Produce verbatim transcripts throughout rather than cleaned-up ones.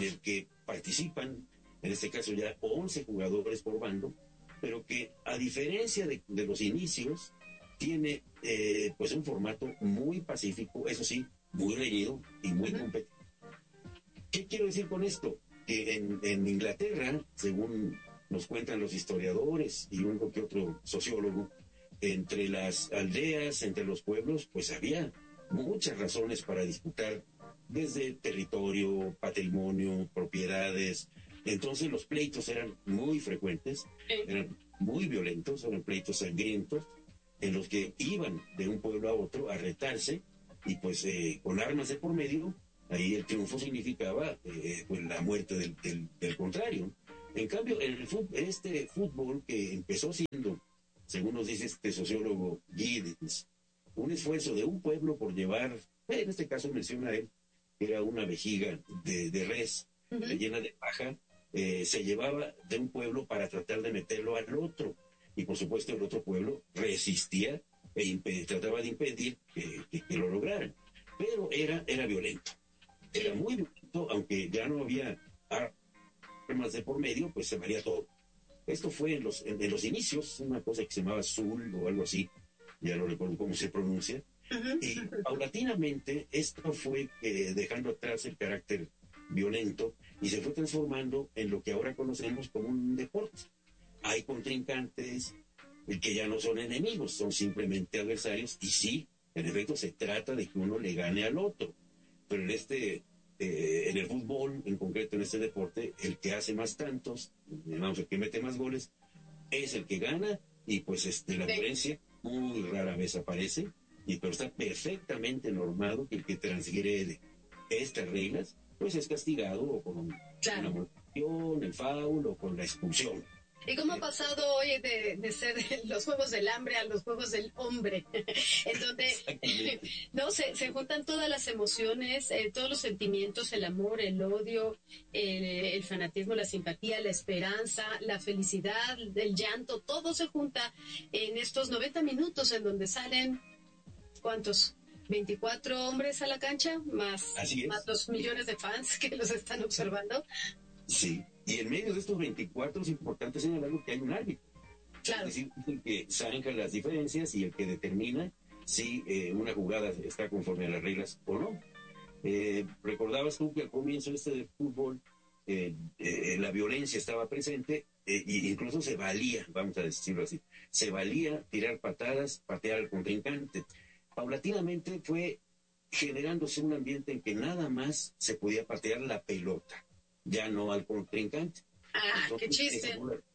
el que participan, en este caso ya once jugadores por bando, pero que a diferencia de, de los inicios, tiene eh, pues un formato muy pacífico, eso sí, muy reñido y muy uh-huh. competitivo. ¿Qué quiero decir con esto? Que en, en Inglaterra, según nos cuentan los historiadores y uno que otro sociólogo, entre las aldeas, entre los pueblos, pues había muchas razones para disputar desde territorio, patrimonio, propiedades. Entonces los pleitos eran muy frecuentes, eran muy violentos, eran pleitos sangrientos, en los que iban de un pueblo a otro a retarse, y pues eh, con armas de por medio, ahí el triunfo significaba eh, pues la muerte del, del, del contrario. En cambio, el fútbol, este fútbol que empezó siendo, según nos dice este sociólogo Giddens, un esfuerzo de un pueblo por llevar, en este caso menciona él, que era una vejiga de, de res uh-huh. llena de paja, eh, se llevaba de un pueblo para tratar de meterlo al otro. Y por supuesto el otro pueblo resistía e imp- trataba de impedir que, que, que lo lograran. Pero era, era violento. Era muy violento, aunque ya no había armas de por medio, pues se valía todo. Esto fue en los, en, en los inicios, una cosa que se llamaba Zul o algo así, ya no recuerdo cómo se pronuncia. Uh-huh. Y paulatinamente esto fue eh, dejando atrás el carácter violento y se fue transformando en lo que ahora conocemos como un deporte. Hay contrincantes que ya no son enemigos, son simplemente adversarios, y sí, en efecto se trata de que uno le gane al otro. Pero en este, eh, en el fútbol, en concreto en este deporte, el que hace más tantos, digamos, el que mete más goles, es el que gana, y pues este, la violencia muy rara vez aparece, y pero está perfectamente normado que el que transgrede estas reglas, pues es castigado o con claro. una multación, el foul o con la expulsión. ¿Y cómo ha pasado hoy de, de ser los Juegos del Hambre a los Juegos del Hombre? En donde no se, se juntan todas las emociones, eh, todos los sentimientos, el amor, el odio, eh, el fanatismo, la simpatía, la esperanza, la felicidad, el llanto, todo se junta en estos noventa minutos en donde salen, ¿cuántos? veinticuatro hombres a la cancha, más, más los millones de fans que los están observando. Sí, y en medio de estos veinticuatro es importante señalar que hay un árbitro. Claro. Es decir, el que zanja las diferencias y el que determina si eh, una jugada está conforme a las reglas o no. Eh, recordabas tú que al comienzo este de fútbol eh, eh, la violencia estaba presente eh, e incluso se valía, vamos a decirlo así, se valía tirar patadas, patear al contrincante. Paulatinamente fue generándose un ambiente en que nada más se podía patear la pelota, ya no al contrincante. Ah, entonces, qué chiste.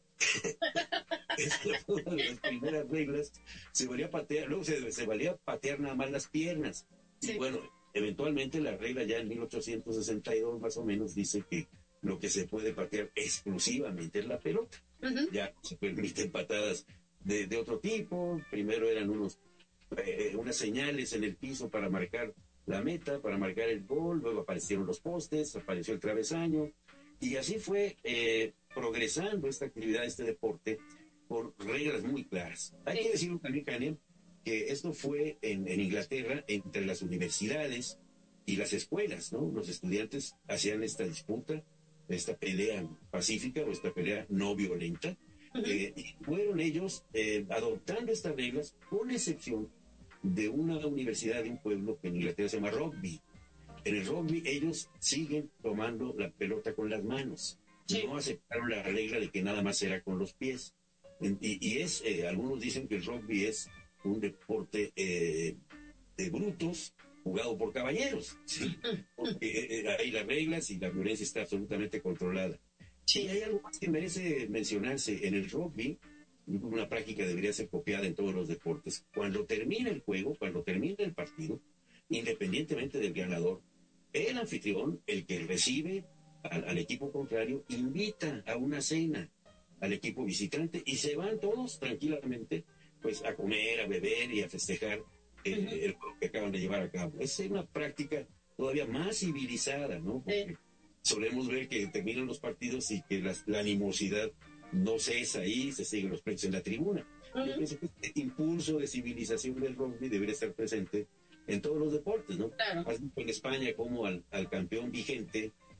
Esta fue una de las primeras reglas. Se valía patear, luego se, se valía patear nada más las piernas. Sí. Y bueno, eventualmente la regla ya en mil ochocientos sesenta y dos más o menos dice que lo que se puede patear exclusivamente es la pelota. Uh-huh. Ya se permiten patadas de, de otro tipo. Primero eran unos eh, unas señales en el piso para marcar la meta, para marcar el gol, luego aparecieron los postes, apareció el travesaño, y así fue eh, progresando esta actividad, este deporte, por reglas muy claras. Hay sí. que decirlo también, Kania, que esto fue en, en Inglaterra, entre las universidades y las escuelas, ¿no? Los estudiantes hacían esta disputa, esta pelea pacífica o esta pelea no violenta, uh-huh. eh, y fueron ellos eh, adoptando estas reglas, con excepción de una universidad de un pueblo que en Inglaterra se llama Rugby. En el rugby ellos siguen tomando la pelota con las manos. Sí. No aceptaron la regla de que nada más era con los pies. Y, y es, eh, algunos dicen que el rugby es un deporte eh, de brutos jugado por caballeros, ¿sí? Porque eh, hay las reglas y la violencia está absolutamente controlada. Sí. Y hay algo más que merece mencionarse. En el rugby, una práctica debería ser copiada en todos los deportes. Cuando termina el juego, cuando termina el partido, independientemente del ganador, el anfitrión, el que recibe al, al equipo contrario, invita a una cena al equipo visitante y se van todos tranquilamente pues a comer, a beber y a festejar eh, uh-huh. el juego que acaban de llevar a cabo. Es una práctica todavía más civilizada, ¿no? Porque sí. solemos ver que terminan los partidos y que las, la animosidad no cesa ahí, se siguen los pleitos en la tribuna. Uh-huh. Yo pienso que este impulso de civilización del rugby debería estar presente en todos los deportes, ¿no? Claro. Has visto en España como al, al campeón vigente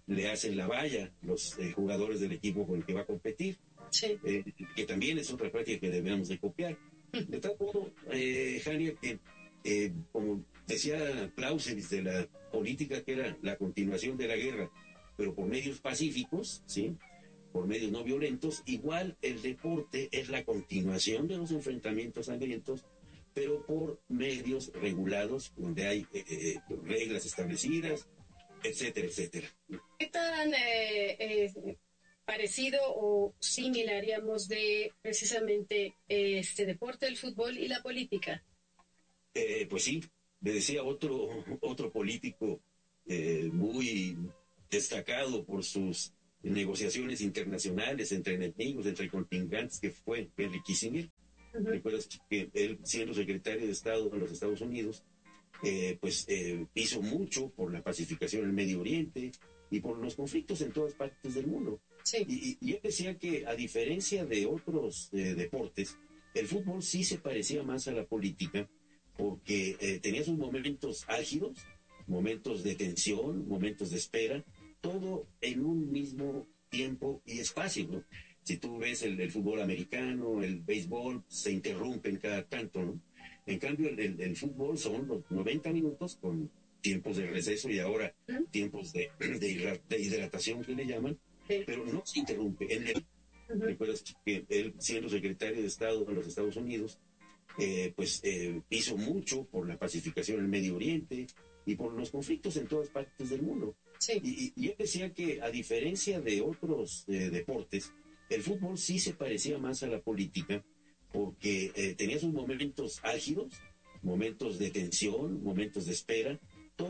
le hacen la valla los eh, jugadores del equipo con el que va a competir, sí. eh, que también es otra práctica que debemos de copiar. De tal modo, eh, Jania, que eh, como decía Clausewitz de la política, que era la continuación de la guerra, pero por medios pacíficos, ¿sí?, por medios no violentos, igual el deporte es la continuación de los enfrentamientos sangrientos, pero por medios regulados, donde hay eh, eh, reglas establecidas, etcétera, etcétera. ¿Qué tan eh, eh, parecido o similar, haríamos de precisamente este deporte, el fútbol y la política? Eh, pues sí, me decía otro, otro político eh, muy destacado por sus negociaciones internacionales entre enemigos, entre contingentes, que fue Henry Kissinger. Uh-huh. Recuerdas que él, siendo secretario de Estado en los Estados Unidos, eh, pues eh, hizo mucho por la pacificación en el Medio Oriente y por los conflictos en todas partes del mundo. Sí. Y, y él decía que, a diferencia de otros eh, deportes, el fútbol sí se parecía más a la política, porque eh, tenía sus momentos álgidos, momentos de tensión, momentos de espera, todo en un mismo tiempo y espacio, ¿no? Si tú ves el, el fútbol americano, el béisbol, se interrumpen cada tanto, ¿no? En cambio, el, el, el fútbol son los noventa minutos con tiempos de receso y ahora ¿Mm? tiempos de, de, de hidratación, que le llaman, sí. Pero no se interrumpe. En el, uh-huh. Recuerdas que él, siendo secretario de Estado en los Estados Unidos, eh, pues eh, hizo mucho por la pacificación en el Medio Oriente y por los conflictos en todas partes del mundo. Sí. Y, y él decía que, a diferencia de otros eh, deportes, el fútbol sí se parecía más a la política, porque eh, tenía sus momentos álgidos, momentos de tensión, momentos de espera,